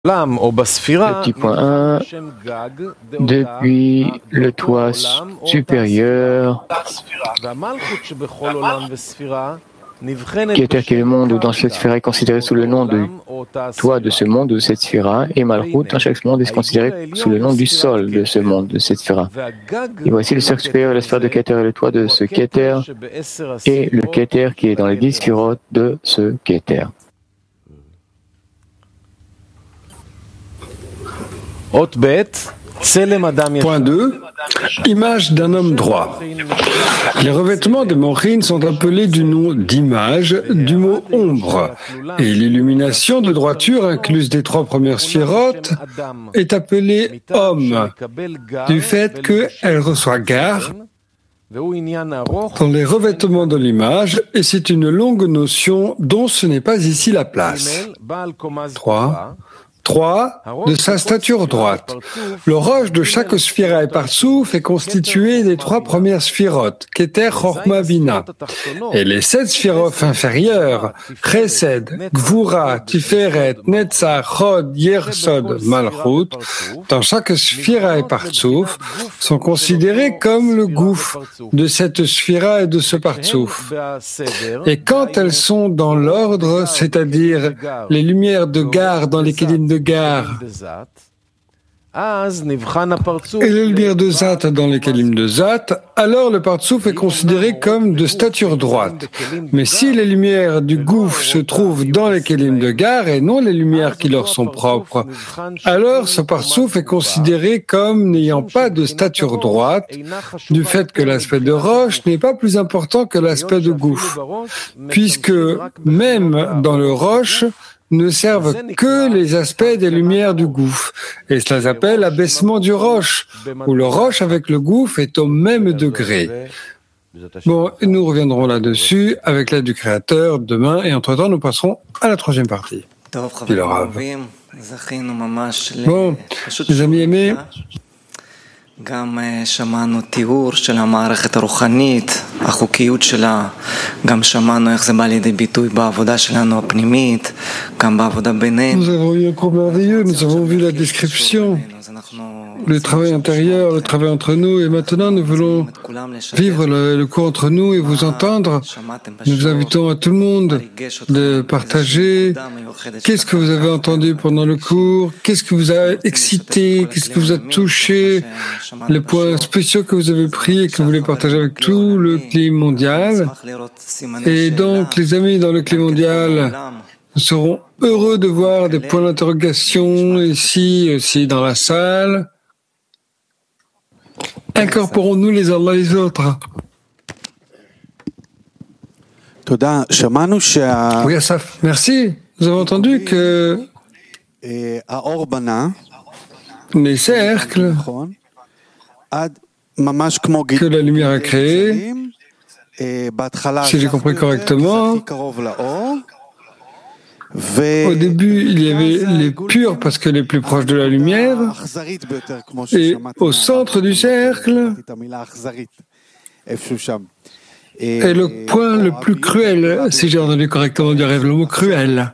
Petit point 1, depuis le toit supérieur, Keter qui est le monde, ou dans cette sphère est considéré sous le nom de toit de ce monde, de cette sphère, et Malchut dans chaque monde est considéré sous le nom du sol de ce monde, de cette sphère. Et voici le cercle supérieur, la sphère de Keter et le toit de ce Keter, et le Keter qui est dans les 10 sphirotes de ce Keter. Point 2. Image d'un homme droit. Les revêtements de Mochin sont appelés du nom d'image du mot ombre, et l'illumination de droiture incluse des 3 premières sphirotes est appelée homme, du fait qu'elle reçoit gar dans les revêtements de l'image, et c'est une longue notion dont ce n'est pas ici la place. 3. De sa stature droite. Le roche de chaque sphira et partsouf est constitué des 3 premières sphirotes, Keter, Chorma, Bina. Et les 7 sphirotes inférieures, Chesed, Gvura, Tiferet, Netzach, Chod, Yersod, Malchut, dans chaque sphira et partsouf, sont considérées comme le gouffre de cette sphira et de ce partsouf. Et quand elles sont dans l'ordre, c'est-à-dire les lumières de gar dans les kélim de gar et les lumières de Zat dans les kélim de Zat, alors le partsouf est considéré comme de stature droite. Mais si les lumières du gouffre se trouvent dans les kélim de gar et non les lumières qui leur sont propres, alors ce partsouf est considéré comme n'ayant pas de stature droite, du fait que l'aspect de roche n'est pas plus important que l'aspect de gouffre, puisque même dans le roche, ne servent que les aspects des lumières du gouffre. Et cela s'appelle l'abaissement du roche, où le roche avec le gouffre est au même degré. Bon, nous reviendrons là-dessus avec l'aide du Créateur demain, et entre-temps, nous passerons à la 3e partie. Puis le Rav. Bon, mes amis aimés, גם שמענו תיאור של המערכת הרוחנית, החוקיות שלה, גם שמענו איך זה בא לידי ביטוי בעבודה שלנו הפנימית, גם בעבודה בינינו. Nous avons eu un cours merveilleux, nous avons vu la description, le travail intérieur, le travail entre nous, et maintenant nous voulons vivre le cours entre nous et vous entendre. Nous vous invitons à tout le monde de partager qu'est-ce que vous avez entendu pendant le cours, qu'est-ce qui vous a excité, qu'est-ce qui vous a touché, les points spéciaux que vous avez pris et que vous voulez partager avec tout le climat mondial. Et donc, les amis dans le climat mondial, nous serons heureux de voir des points d'interrogation ici, aussi dans la salle. Incorporons-nous les uns les autres. Oui, Asaf, merci. Nous avons entendu que les cercles que la lumière a créés, si j'ai compris correctement, au début, il y avait les purs parce que les plus proches de la lumière, et au centre du cercle, est le point le plus cruel, si j'ai entendu correctement du rêve, le mot cruel.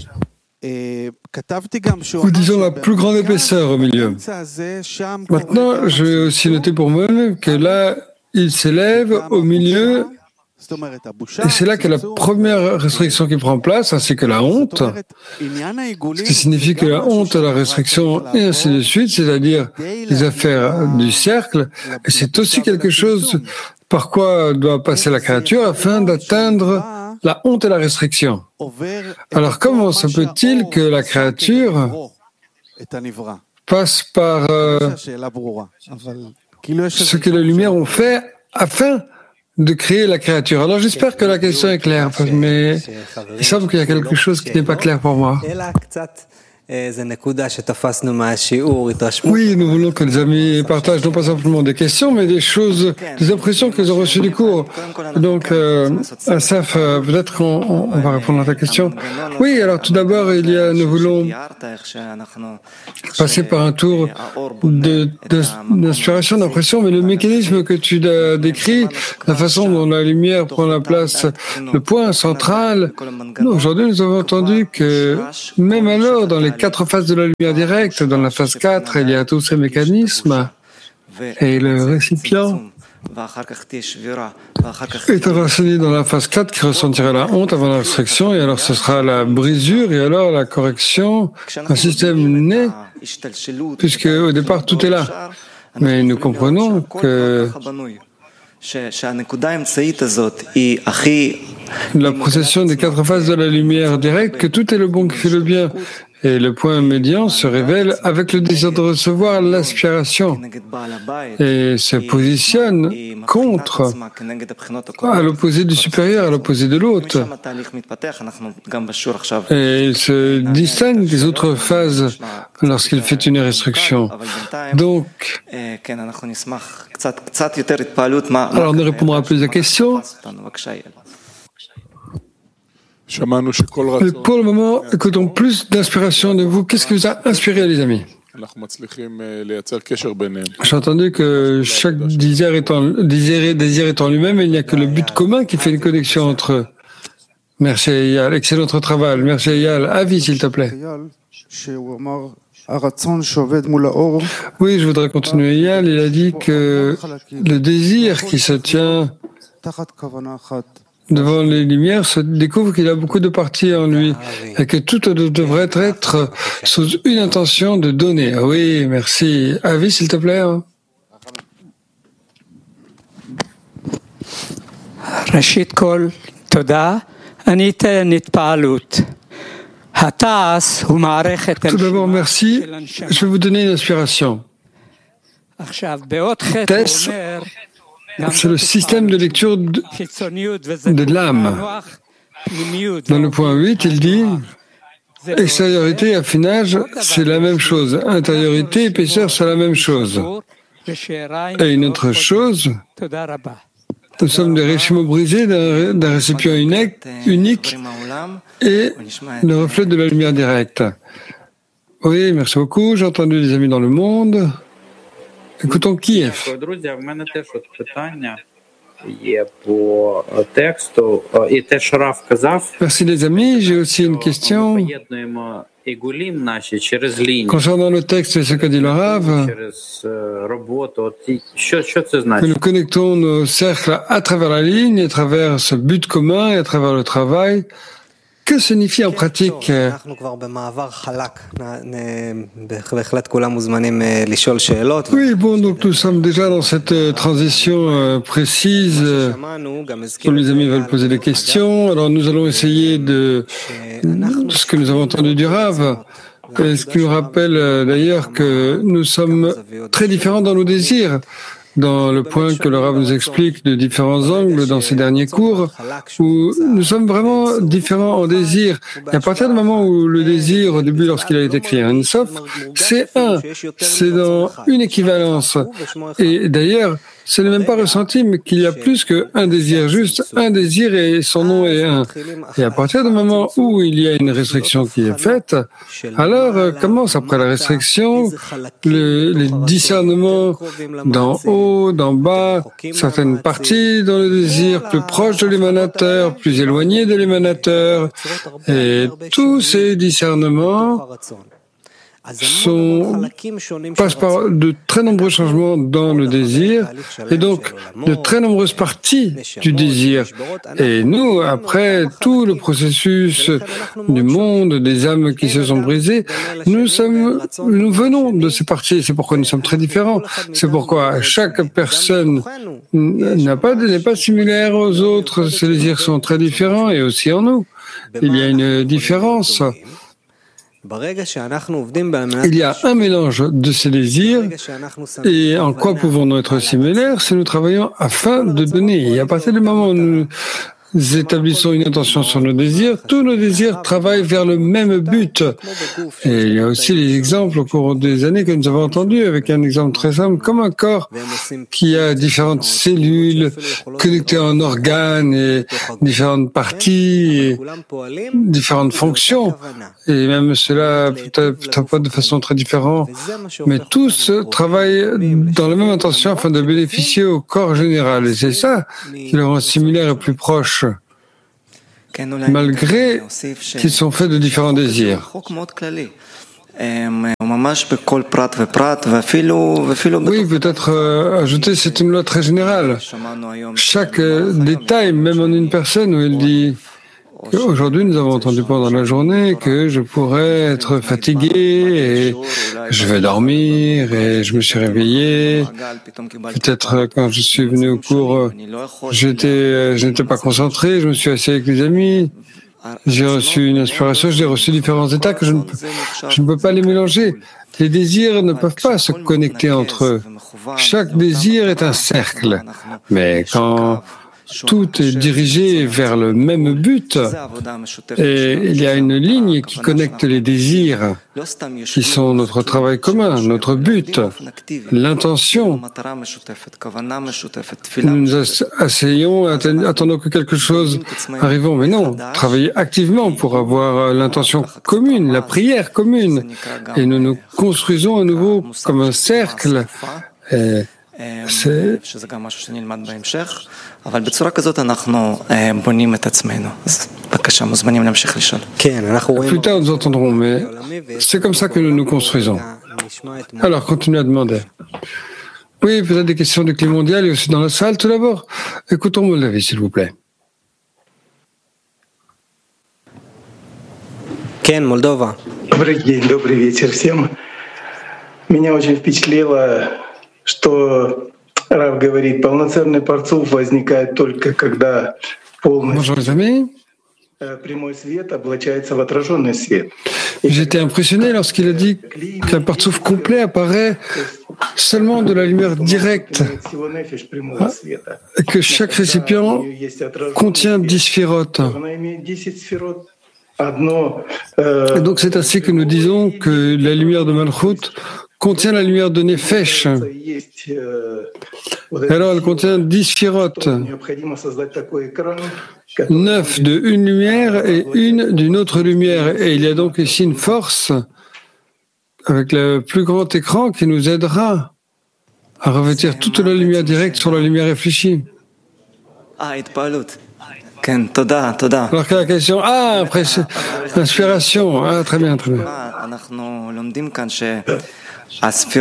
Ou disons la plus grande épaisseur au milieu. Maintenant, je vais aussi noter pour moi-même que là, il s'élève au milieu. Et c'est là que la première restriction qui prend place, ainsi que la honte, ce qui signifie que la honte, la restriction, et ainsi de suite, c'est-à-dire les affaires du cercle, et c'est aussi quelque chose par quoi doit passer la créature afin d'atteindre la honte et la restriction. Alors comment se peut-il que la créature passe par ce que les lumières ont fait afin de créer la créature? Alors j'espère que la question est claire, mais il semble qu'il y a quelque chose qui n'est pas clair pour moi. Oui, nous voulons que les amis partagent non pas simplement des questions, mais des choses, des impressions qu'ils ont reçues du cours. Donc, Asaf, peut-être qu'on va répondre à ta question. Oui, alors tout d'abord, nous voulons passer par un tour d'inspiration, d'impression, mais le mécanisme que tu as décrit, la façon dont la lumière prend la place, le point central, aujourd'hui nous avons entendu que même alors, dans les 4 phases de la lumière directe. Dans la phase 4, il y a tous ces mécanismes et le récipient est enraciné dans la phase 4 qui ressentira la honte avant la restriction, et alors ce sera la brisure et alors la correction. Un système naît, puisque au départ tout est là. Mais nous comprenons que la procession des 4 phases de la lumière directe, que tout est le bon qui fait le bien. Et le point médian se révèle avec le désir de recevoir l'aspiration et se positionne contre, à l'opposé du supérieur, à l'opposé de l'autre. Et il se distingue des autres phases lorsqu'il fait une restriction. Donc, alors nous répondrons à plusieurs questions. Pour le moment, écoutons plus d'inspiration de vous. Qu'est-ce qui vous a inspiré, les amis? J'ai entendu que chaque désir étant lui-même, il n'y a que le but commun qui fait une connexion entre eux. Merci Eyal, excellent travail. Merci Eyal. Avis, s'il te plaît. Oui, je voudrais continuer. Eyal, il a dit que le désir qui se tient devant les lumières se découvre qu'il a beaucoup de parties en lui et que tout devrait être sous une intention de donner. Oui, merci. Avis, s'il te plaît. Rashid Kol, Toda, Anita Nitpalut. Tout d'abord, merci. Je vais vous donner une inspiration. Tess, c'est le système de lecture de l'âme. Dans le point 8, il dit extériorité et affinage, c'est la même chose. Intériorité et épaisseur, c'est la même chose. Et une autre chose, nous sommes des récimaux brisés d'un récipient unique et le reflet de la lumière directe. Oui, merci beaucoup. J'ai entendu des amis dans le monde. Écoutons Kiev. Merci les amis. J'ai aussi une question concernant le texte et ce qu'a dit le Rav. Que nous connectons nos cercles à travers la ligne, à travers ce but commun et à travers le travail. Que signifie en pratique? Oui, bon, donc nous sommes déjà dans cette transition précise où les amis veulent poser des questions. Alors nous allons essayer de ce que nous avons entendu du Rav. Ce qui nous rappelle d'ailleurs que nous sommes très différents dans nos désirs. Dans le point que le Rav nous explique de différents angles dans ces derniers cours, où nous sommes vraiment différents en désir. Et à partir du moment où le désir, au début, lorsqu'il a été créé un Sof, c'est un, c'est dans une équivalence. Et d'ailleurs, ce n'est même pas ressenti, mais qu'il y a plus qu'un désir, juste un désir et son nom est un. Et à partir du moment où il y a une restriction qui est faite, alors commence après la restriction, les discernements d'en haut, d'en bas, certaines parties dans le désir, plus proches de l'émanateur, plus éloignées de l'émanateur, et tous ces discernements passent par de très nombreux changements dans le désir et donc de très nombreuses parties du désir. Et nous, après tout le processus du monde, des âmes qui se sont brisées, nous venons de ces parties. C'est pourquoi nous sommes très différents. C'est pourquoi chaque personne n'est pas similaire aux autres. Ces désirs sont très différents et aussi en nous. Il y a une différence. Il y a un mélange de ces désirs et en quoi pouvons-nous être similaires si nous travaillons afin de donner. Et à partir du moment où nous établissons une intention sur nos désirs, tous nos désirs travaillent vers le même but. Et il y a aussi les exemples au cours des années que nous avons entendus, avec un exemple très simple, comme un corps qui a différentes cellules connectées en organes et différentes parties et différentes fonctions. Et même cela peut-être pas de façon très différente, mais tous travaillent dans la même intention afin de bénéficier au corps général. Et c'est ça qui le rend similaire et plus proche, malgré qu'ils sont faits de différents désirs. Oui, peut-être ajouter, c'est une loi très générale. Chaque détail, même en une personne, où il dit qu'aujourd'hui, nous avons entendu pendant la journée que je pourrais être fatigué et je vais dormir et je me suis réveillé. Peut-être quand je suis venu au cours, je n'étais pas concentré, je me suis assis avec les amis. J'ai reçu une inspiration, j'ai reçu différents états que je ne peux pas les mélanger. Les désirs ne peuvent pas se connecter entre eux. Chaque désir est un cercle. Mais quand tout est dirigé vers le même but, et il y a une ligne qui connecte les désirs, qui sont notre travail commun, notre but, l'intention. Nous nous asseyons, attendons que quelque chose arrive, mais non, travailler activement pour avoir l'intention commune, la prière commune, et nous nous construisons à nouveau comme un cercle. C'est... Plus tard, nous entendrons, mais c'est comme ça que nous nous construisons. Alors, continuez à demander. Oui, peut-être des questions du climat mondial et aussi dans la salle. Tout d'abord, écoutons Moldavi, s'il vous plaît. Ken, Moldova. Добрый день, добрый вечер всем. Меня очень впечатлило, что Рав говорит, полноценный парцуф возникает только когда полностью прямой свет облачается в отраженный свет. J'étais impressionné lorsqu'il a dit qu'un parcours complet apparaît seulement de la lumière directe, et que chaque récipient contient 10 sphirotes. Et donc c'est ainsi que nous disons que la lumière de Malchut contient la lumière de Nefesh. Alors elle contient 10 sphirotes, 9 d'une lumière et une d'une autre lumière. Et il y a donc ici une force avec le plus grand écran qui nous aidera à revêtir toute la lumière directe sur la lumière réfléchie. Alors que la question, inspiration, très bien, très bien. Oui, c'est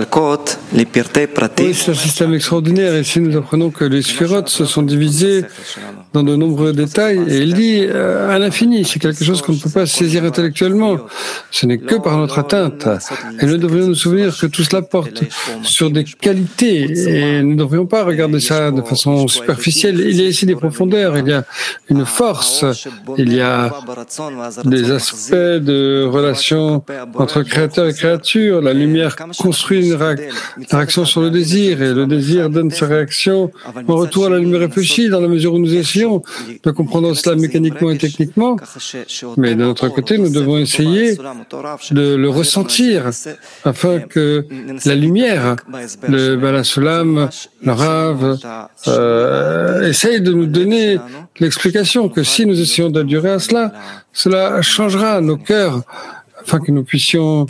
un système extraordinaire. Ici, nous apprenons que les sphirotes se sont divisés dans de nombreux détails. Et il dit à l'infini, c'est quelque chose qu'on ne peut pas saisir intellectuellement. Ce n'est que par notre atteinte. Et nous devrions nous souvenir que tout cela porte sur des qualités. Et nous ne devrions pas regarder ça de façon superficielle. Il y a ici des profondeurs, il y a une force, il y a des aspects de relation entre créateur et créature. La lumière construit une réaction sur le désir et le désir donne sa réaction en retour à la lumière réfléchie dans la mesure où nous essayons de comprendre cela mécaniquement et techniquement. Mais d'un autre côté, nous devons essayer de le ressentir afin que la lumière, le Balasulam, le Rav, essaye de nous donner l'explication que si nous essayons d'adhérer à cela, cela changera nos cœurs afin que nous puissions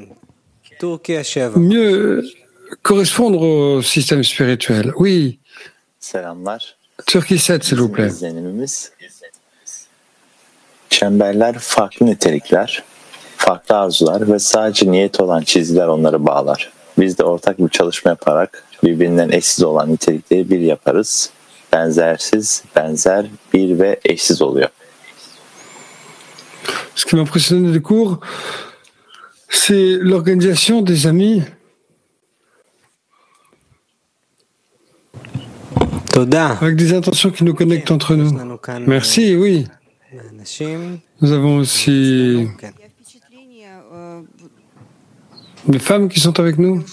mieux correspondre au système spirituel. Oui. Turquie 7, s'il vous plaît. Çemberler farklı nitelikler, farklı arzular ve sadece niyet olan çizgiler onları bağlar. Biz de ortak bir çalışma yaparak birbirinden eşsiz olan nitelikleri bir yaparız. Benzersiz, benzer, bir ve eşsiz oluyor. Ce qui m'a impressionné du cours, c'est l'organisation des amis. Avec des intentions qui nous connectent entre nous. Merci, oui. Nous avons aussi des femmes qui sont avec nous.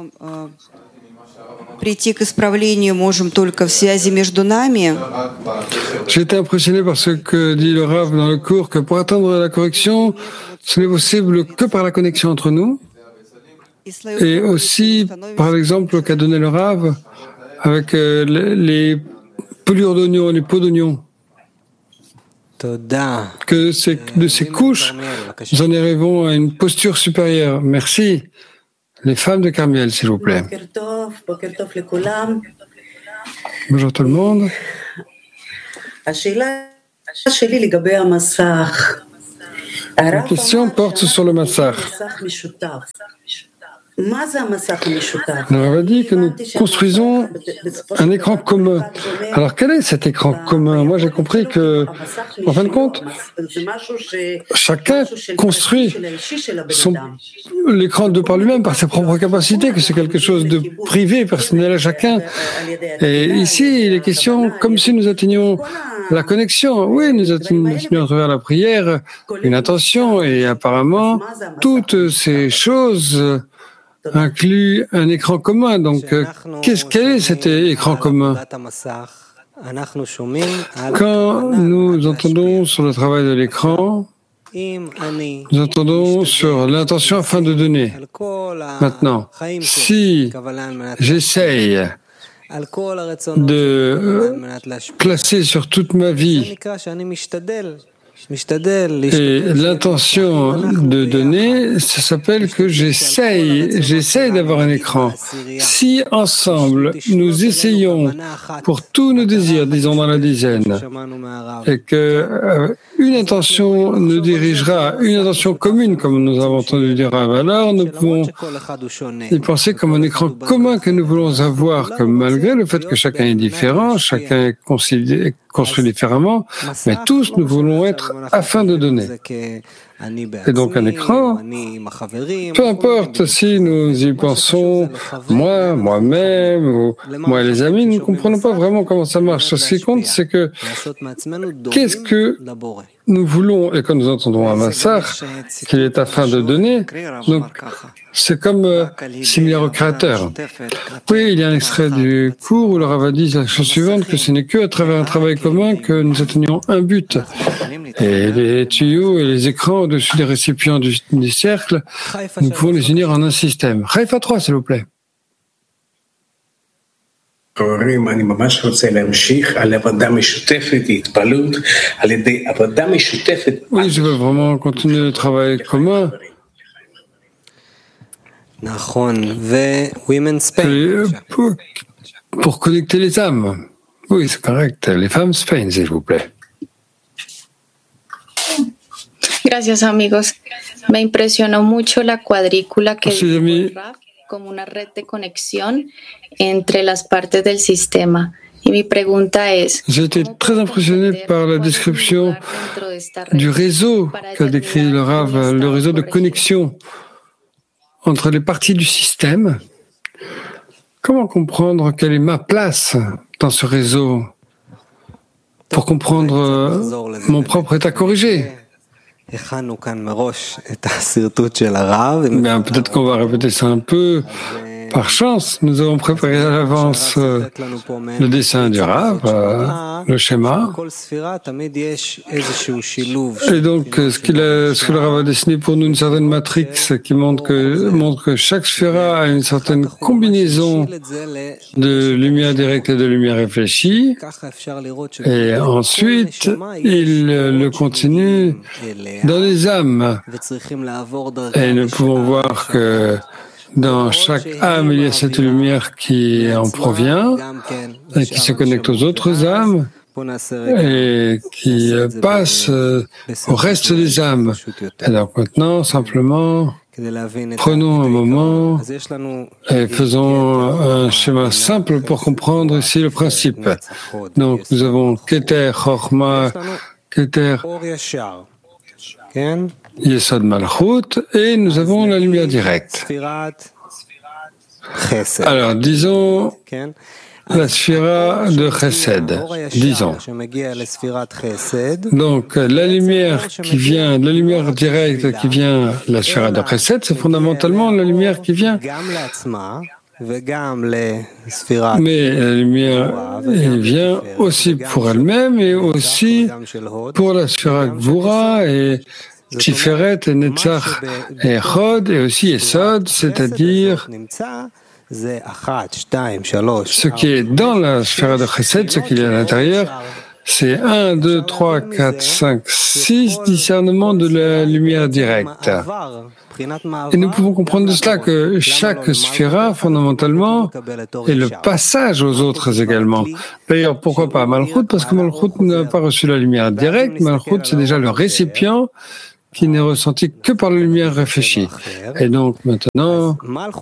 J'ai été impressionné par ce que dit le Rav dans le cours, que pour atteindre la correction, ce n'est possible que par la connexion entre nous. Et aussi, par l'exemple qu'a donné le Rav, avec les pelures d'oignons, les peaux d'oignons. Que de ces couches, nous en arrivons à une posture supérieure. Merci. Les femmes de Carmiel, s'il vous plaît. Bonjour tout le monde. La question porte sur le massach. Le Rav a dit que nous construisons un écran commun. Alors quel est cet écran commun? Moi j'ai compris que, en fin de compte, chacun construit l'écran de par lui-même, par ses propres capacités, que c'est quelque chose de privé, personnel à chacun. Et ici, il est question comme si nous atteignions la connexion. Oui, nous atteignons à travers la prière une intention, et apparemment, toutes ces choses inclut un écran commun. Donc, quel est cet écran commun? Quand nous entendons sur le travail de l'écran, nous entendons sur l'intention afin de donner. Maintenant, si j'essaye de placer sur toute ma vie et l'intention de donner, ça s'appelle que j'essaye d'avoir un écran. Si ensemble, nous essayons pour tous nos désirs, disons dans la dizaine, et que une intention nous dirigera, une intention commune, comme nous avons entendu dire, alors nous pouvons y penser comme un écran commun que nous voulons avoir, comme malgré le fait que chacun est différent, chacun est construit différemment, mais tous nous voulons être afin de donner. Et donc un écran, peu importe si nous y pensons, moi-même, ou moi et les amis, nous ne comprenons pas vraiment comment ça marche. Ce qui compte, c'est que qu'est-ce que nous voulons, et quand nous entendons un massach, qu'il est afin de donner, donc c'est comme similaire au Créateur. Oui, il y a un extrait du cours où le Rav a dit la chose suivante, que ce n'est qu'à travers un travail commun que nous atteignons un but. Et les tuyaux et les écrans au-dessus des récipients du cercle, nous pouvons les unir en un système. Haïfa 3, s'il vous plaît. Oui, je veux vraiment continuer le travail commun. Pour connecter les âmes. Oui, c'est correct. Les femmes Spain, s'il vous plaît. Gracias, amigos. Me impresionó mucho la cuadrícula que dijo Rav como una red de conexión entre las partes del sistema. Y mi pregunta es, j'ai été très impressionné par la description du réseau qu'a décrit le Rav, le réseau de connexion entre les parties du système. Comment comprendre quelle est ma place dans ce réseau pour comprendre mon propre état corrigé? Bien, peut-être qu'on va répéter ça un peu. Par chance, nous avons préparé à l'avance le dessin du Rav, le schéma. Et donc, ce que le Rav a dessiné pour nous, une certaine matrix qui montre que chaque sphéra a une certaine combinaison de lumière directe et de lumière réfléchie. Et ensuite, il le continue dans les âmes. Et nous pouvons voir que dans chaque âme, il y a cette lumière qui en provient et qui se connecte aux autres âmes et qui passe au reste des âmes. Et donc maintenant, simplement, prenons un moment et faisons un schéma simple pour comprendre ici le principe. Donc nous avons Keter, Chorma, Keter, Yesod Malchut, et nous avons la lumière directe. Alors, disons la sphira de Chesed, disons. Donc, la lumière qui vient, la lumière directe qui vient de la sphira de Chesed, c'est fondamentalement la lumière qui vient. Mais la lumière elle vient aussi pour elle-même et aussi pour la sphira Gvura et Tiferet et Netzach et Echod et aussi Esod, c'est-à-dire ce qui est dans la sphère de Chesed, ce qu'il y a à l'intérieur, c'est 1, 2, 3, 4, 5, 6 discernements de la lumière directe. Et nous pouvons comprendre de cela que chaque sphéra, fondamentalement, est le passage aux autres également. D'ailleurs, pourquoi pas Malchut? Parce que Malchut n'a pas reçu la lumière directe. Malchut, c'est déjà le récipient qui n'est ressenti que par la lumière réfléchie. Et donc maintenant,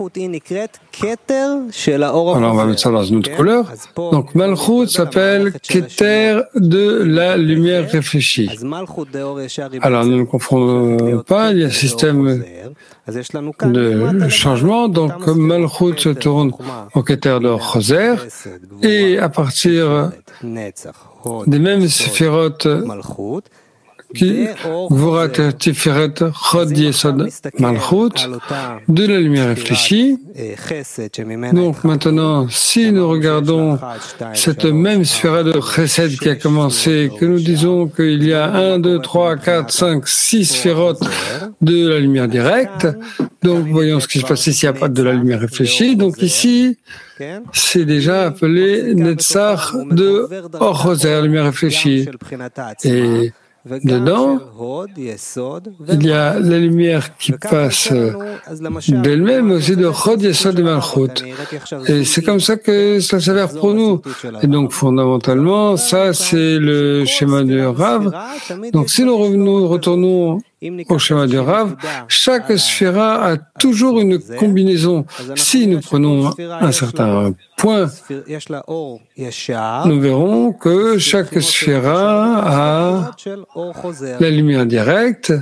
alors on va mettre ça dans une autre couleur. Donc Malchut s'appelle Keter de la lumière réfléchie. Alors ne nous confondons pas, il y a un système de changement. Donc Malchut se tourne au Keter de Choser et à partir des mêmes sphérotes qui Gvurat Tiferet Chod Yesod Malchut de la lumière réfléchie. Donc maintenant, si nous regardons cette même sphère de Chesed qui a commencé, que nous disons qu'il y a 1, 2, 3, 4, 5, 6 sphérotes de la lumière directe, donc voyons ce qui se passe ici à part de la lumière réfléchie. Donc ici, c'est déjà appelé Netzach de Or-Choser, lumière réfléchie. Et dedans, il y a la lumière qui passe d'elle-même, mais aussi de Chod Yesod et Malchut. Et c'est comme ça que ça s'avère pour nous. Et donc, fondamentalement, ça, c'est le schéma du Rav. Donc, si nous retournons au schéma du Rav, chaque sphéra a toujours une combinaison. Si nous prenons un certain point, nous verrons que chaque sphéra a la lumière directe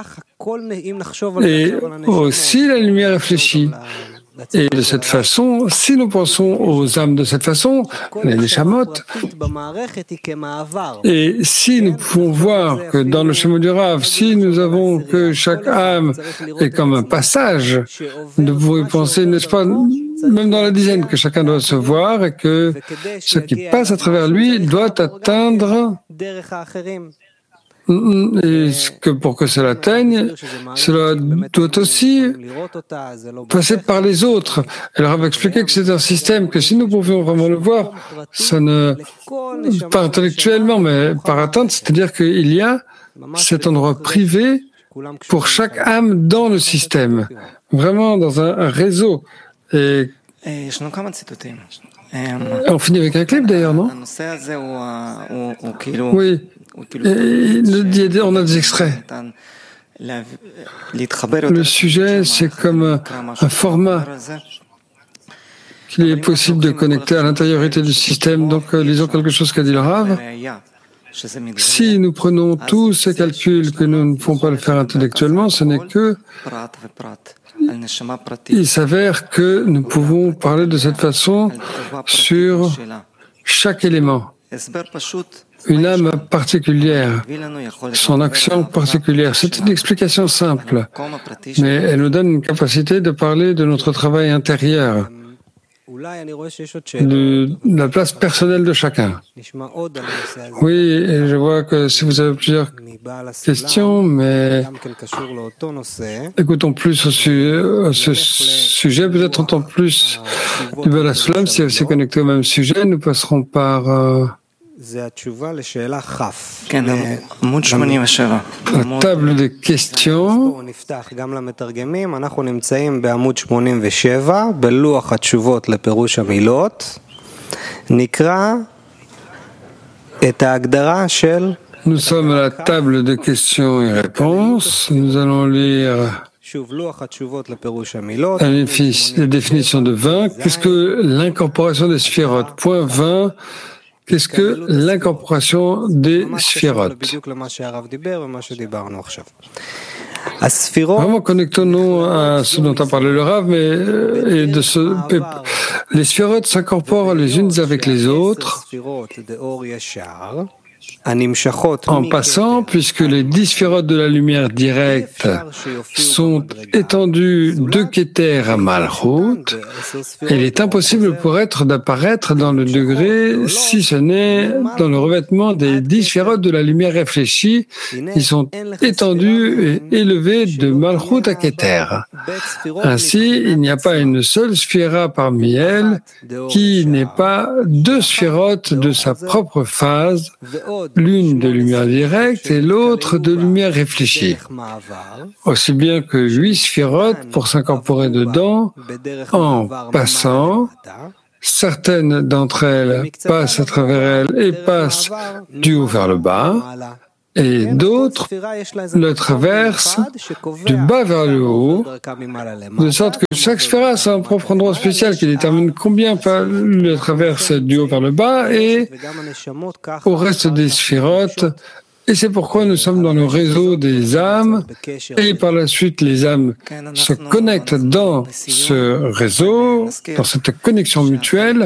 et aussi la lumière réfléchie. Et de cette façon, si nous pensons aux âmes de cette façon, les neshamot, et si nous pouvons voir que dans le schéma du Rav, si nous avons que chaque âme est comme un passage, nous pouvons penser, n'est-ce pas, même dans la dizaine, que chacun doit se voir et que ce qui passe à travers lui doit atteindre. Et que pour que cela atteigne, cela doit aussi passer par les autres. Elle leur avait expliqué que c'est un système que si nous pouvions vraiment le voir, ça ne, pas intellectuellement, mais par atteinte, c'est-à-dire qu'il y a cet endroit privé pour chaque âme dans le système, vraiment dans un réseau. Et on finit avec un clip d'ailleurs, non? Oui. Et on a des extraits. Le sujet, c'est comme un format qu'il est possible de connecter à l'intériorité du système. Donc, lisons quelque chose qu'a dit le Rav. Si nous prenons tous ces calculs que nous ne pouvons pas le faire intellectuellement, ce n'est que... Il s'avère que nous pouvons parler de cette façon sur chaque élément. Une âme particulière, son action particulière. C'est une explication simple, mais elle nous donne une capacité de parler de notre travail intérieur, de la place personnelle de chacun. Oui, et je vois que si vous avez plusieurs questions, mais écoutons plus ce sujet, peut-être entend plus du Baal HaSulam, si c'est connecté au même sujet, nous passerons par... La table de questions. Nous sommes à la table de questions et réponses. Nous allons lire la définition de 20. Qu'est-ce que l'incorporation des sphérotes? Point 20. Qu'est-ce que l'incorporation des sphérotes? Vraiment, connectons-nous à ce dont a parlé le Rav, les sphérotes s'incorporent les unes avec les autres en passant, puisque les 10 sphérotes de la lumière directe sont étendues de Keter à Malchut, il est impossible pour être d'apparaître dans le degré si ce n'est dans le revêtement des 10 sphérotes de la lumière réfléchie. Ils sont étendus et élevés de Malchut à Keter. Ainsi, il n'y a pas une seule sphéra parmi elles qui n'ait pas 2 sphérotes de sa propre phase, l'une de lumière directe et l'autre de lumière réfléchie. Aussi bien que 8 sphérotes pour s'incorporer dedans en passant. Certaines d'entre elles passent à travers elles et passent du haut vers le bas. et d'autres le traversent du bas vers le haut, de sorte que chaque sphéra a son propre endroit spécial qui détermine combien le traverse du haut vers le bas et au reste des sphérotes. Et c'est pourquoi nous sommes dans le réseau des âmes, et par la suite les âmes se connectent dans ce réseau, dans cette connexion mutuelle.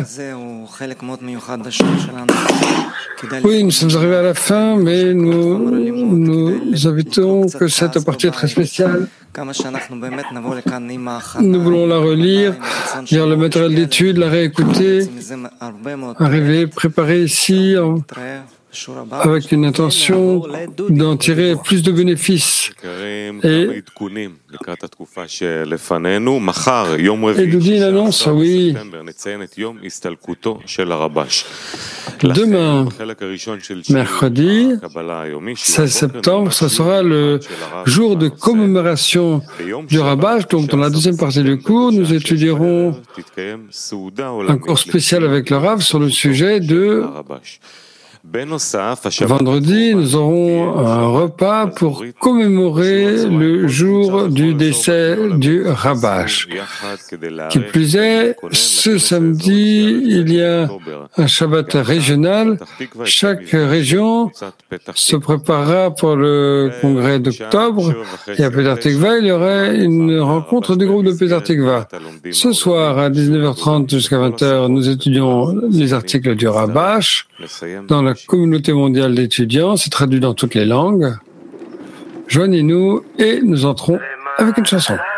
Oui, nous sommes arrivés à la fin, mais nous invitons que cette partie est très spéciale. Nous voulons la relire, lire le matériel d'étude, la réécouter, arriver préparé ici avec une intention d'en tirer plus de bénéfices. Et Doudi l'annonce, oui. Demain, mercredi, 16 septembre, ce sera le jour de commémoration du Rabash. Donc, dans la deuxième partie du cours, nous étudierons un cours spécial avec le Rav sur le sujet de vendredi. Nous aurons un repas pour commémorer le jour du décès du Rabash. Qui plus est, ce samedi, il y a un Shabbat régional. Chaque région se préparera pour le congrès d'octobre. Et à Petah Tikva, il y aurait une rencontre du groupe de Petah Tikva. Ce soir, à 19h30 jusqu'à 20h, nous étudions les articles du Rabash dans la communauté mondiale d'étudiants. C'est traduit dans toutes les langues. Joignez-nous et nous entrons avec une chanson.